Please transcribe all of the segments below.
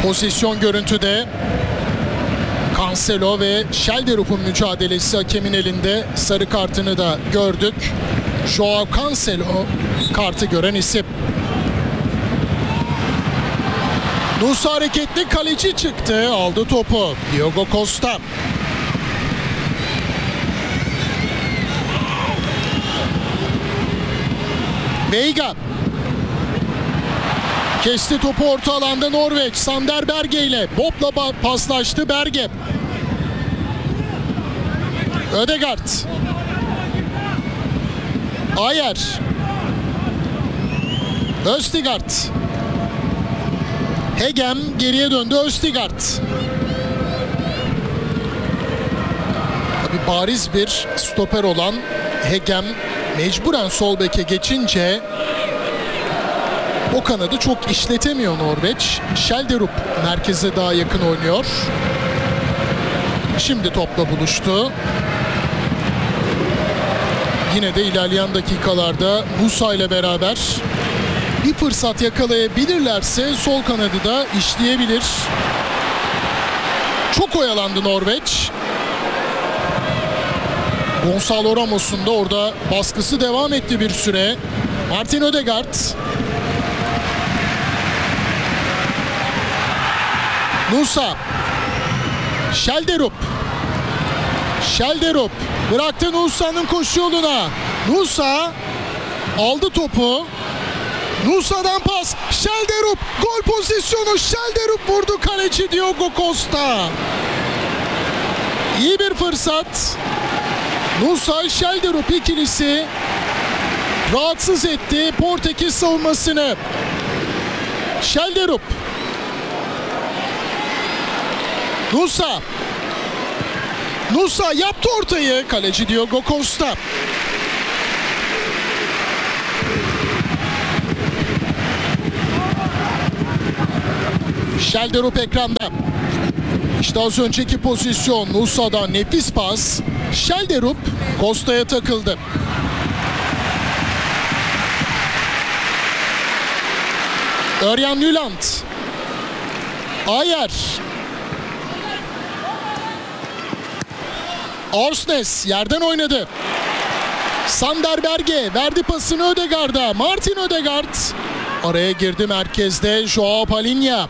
Pozisyon görüntüde. Cancelo ve Schelderup'un mücadelesi hakemin elinde, sarı kartını da gördük. Joao Cancelo kartı gören isim. Nusa hareketli, kaleci çıktı, aldı topu. Diogo Costa. Veiga. Kesti topu orta alanda Norveç. Sander Berge ile Bob'la paslaştı Berge. Ødegaard. Ayer. Østigard. Hegem geriye döndü, Østigard. Tabii bariz bir stoper olan Hegem mecburen sol beke geçince o kanadı çok işletemiyor Norveç. Schelderup merkeze daha yakın oynuyor. Şimdi topla buluştu. Yine de ilerleyen dakikalarda Musa ile beraber bir fırsat yakalayabilirlerse sol kanadı da işleyebilir. Çok oyalandı Norveç. Gonçalo Ramos'un da orada baskısı devam etti bir süre. Martin Ødegaard. Nusa. Schelderup. Schelderup bıraktı Nusa'nın koşu yoluna. Nusa aldı topu. Nusa'dan pas. Schelderup gol pozisyonu. Schelderup vurdu, kaleci Diogo Costa. İyi bir fırsat. Nusa Schelderup ikilisi rahatsız etti Portekiz savunmasını. Schelderup. Nusa. Nusa yaptı ortayı. Kaleci Diogo Costa. Schelderup ekranda. İşte az önceki pozisyon. Nusa'dan nefis pas. Schelderup Costa'ya takıldı. Örjan Nyland. Ayer. Orsnes yerden oynadı. Sander Berge verdi pasını Ødegaard'a. Martin Ødegaard araya girdi merkezde. Joao Palhinha.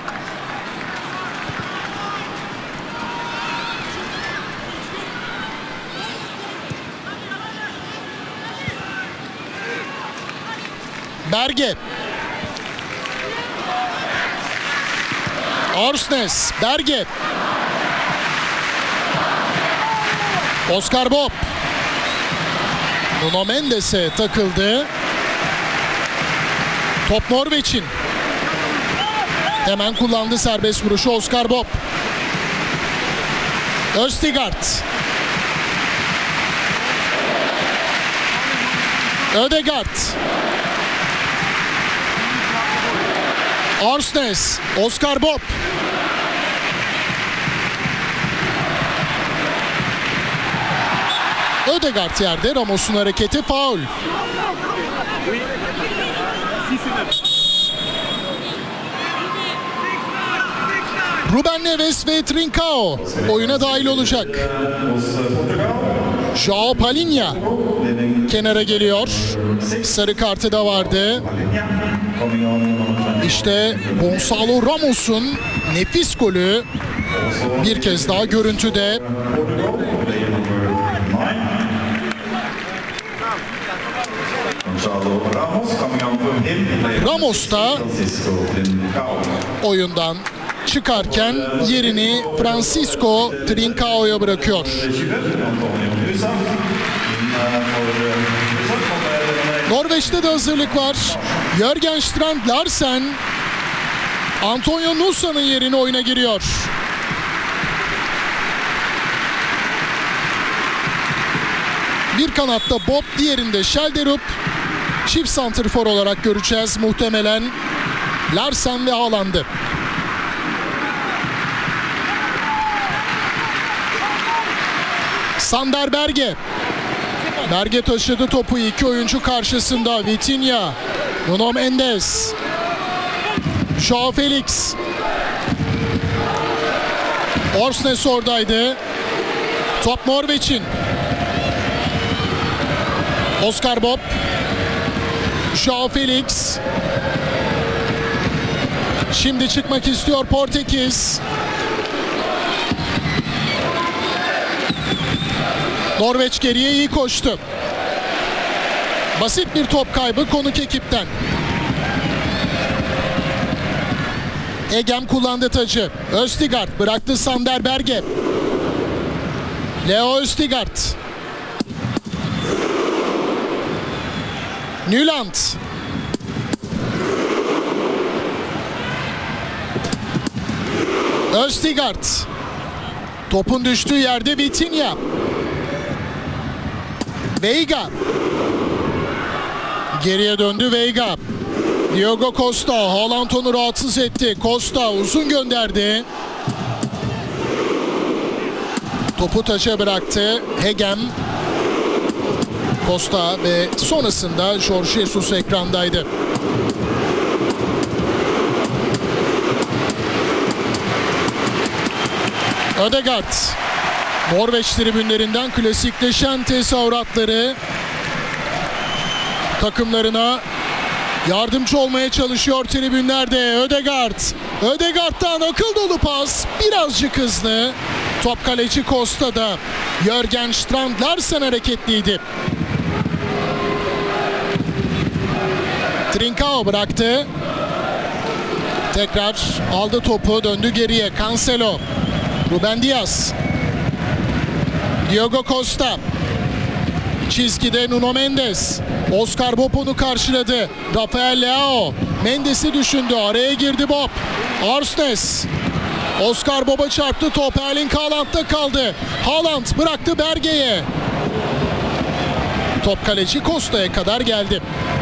Berge. Orsnes. Berge. Oscar Bob. Nuno Mendes'e takıldı. Top Norveç'in. Hemen kullandı serbest vuruşu Oscar Bob. Østigard. Ødegaard. Orsnes. Oscar Bob. Ødegaard yerde. Ramos'un hareketi faul. Ruben Neves ve Trincao oyuna dahil olacak. Joao Palhinha kenara geliyor. Sarı kartı da vardı. İşte Gonçalo Ramos'un nefis golü bir kez daha görüntüde. Ramos da oyundan çıkarken yerini Francisco Trincao'ya bırakıyor. Norveç'te de hazırlık var. Jørgen Strand Larsen Antonio Nusa'nın yerine oyuna giriyor. Bir kanatta Bob, diğerinde Schelderup. Çift santrfor olarak göreceğiz muhtemelen Larsen ve Haaland'ı. Sander Berge. Berge taşıdı topu, iki oyuncu karşısında. Vitinha, Nuno Mendes, Joao Felix. Orsnes oradaydı. Top Norveç'in. Oscar Bob. Joao Felix. Şimdi çıkmak istiyor Portekiz. Norveç geriye iyi koştu. Basit bir top kaybı konuk ekipten. Egem kullandı tacı. Østigard bıraktı Sander Berge. Leo Østigard. Nyland. Østigard. Topun düştüğü yerde Vitinha. Veiga. Geriye döndü Veiga. Diogo Costa. Haaland onu rahatsız etti. Costa uzun gönderdi. Topu taça bıraktı. Hegem. Costa ve sonrasında Jorge Jesus ekrandaydı. Ødegaard. Norveç tribünlerinden klasikleşen tezahüratları takımlarına yardımcı olmaya çalışıyor tribünlerde. Ødegaard. Ødegaard'dan akıl dolu pas. Birazcık hızlı. Top kaleci Costa'da. Jörgen Strand Larsen hareketliydi. Trincao bıraktı. Tekrar aldı topu. Döndü geriye. Cancelo. Ruben Dias. Diogo Costa. Çizgide Nuno Mendes. Oscar Bob onu karşıladı. Rafael Leao. Mendes'i düşündü. Araya girdi Bob. Orsnes. Oscar Bob'a çarptı top. Erling Haaland'da kaldı. Haaland bıraktı Berge'ye. Top kaleci Costa'ya kadar geldi.